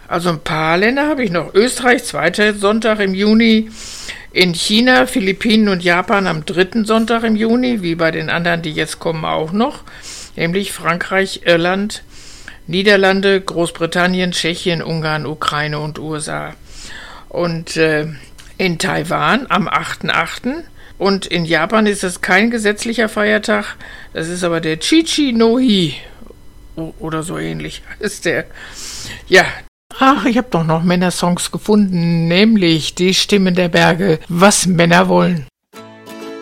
Also ein paar Länder habe ich noch. Österreich, 2. Sonntag im Juni. In China, Philippinen und Japan am 3. Sonntag im Juni, wie bei den anderen, die jetzt kommen, auch noch. Nämlich Frankreich, Irland, Niederlande, Großbritannien, Tschechien, Ungarn, Ukraine und USA. Und in Taiwan am 8.8. Und in Japan ist es kein gesetzlicher Feiertag. Das ist aber der Chichi no Hi. Oder so ähnlich ist der. Ja. Ach, ich habe doch noch Männersongs gefunden, nämlich Die Stimmen der Berge, was Männer wollen.